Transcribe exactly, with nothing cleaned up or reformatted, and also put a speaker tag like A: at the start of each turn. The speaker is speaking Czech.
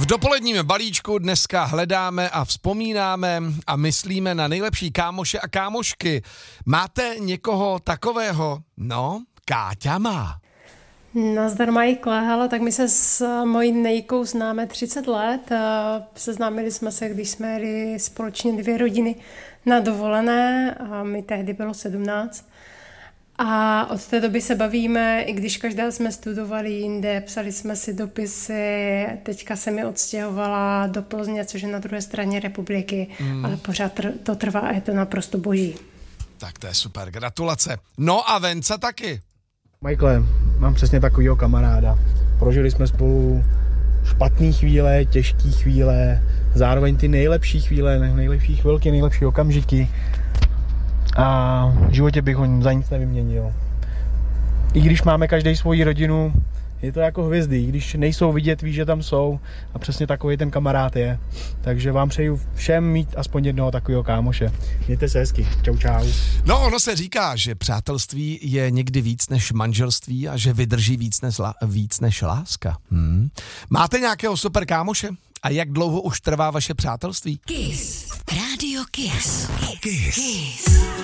A: V dopoledním balíčku dneska hledáme a vzpomínáme a myslíme na nejlepší kámoše a kámošky. Máte někoho takového? No, Káťa má.
B: Nazdar, Michael. Hele, tak my se s mojí Nejkou známe třicet let. Seznámili jsme se, když jsme jeli společně dvě rodiny na dovolené a mi tehdy bylo sedmnáct. A od té doby se bavíme, i když každá jsme studovali jinde, psali jsme si dopisy, teďka se mi odstěhovala do Plzně, což je na druhé straně republiky, mm. ale pořád to trvá a je to naprosto boží.
A: Tak to je super, gratulace. No a Venca taky.
C: Michael, mám přesně takovýho kamaráda. Prožili jsme spolu špatné chvíle, těžké chvíle, zároveň ty nejlepší chvíle, nejlepší chvilky, nejlepší okamžiky. A v životě bych ho za nic nevyměnil. I když máme každý svoji rodinu, je to jako hvězdy. I když nejsou vidět, víš, že tam jsou. A přesně takový ten kamarád je. Takže vám přeju všem mít aspoň jednoho takového kámoše. Mějte se hezky. Čau, čau.
A: No, ono se říká, že přátelství je někdy víc než manželství a že vydrží víc než, víc než láska. Hmm. Máte nějakého super kámoše? A jak dlouho už trvá vaše přátelství?
D: Kiss. Rádio Kiss. Kiss. Kiss.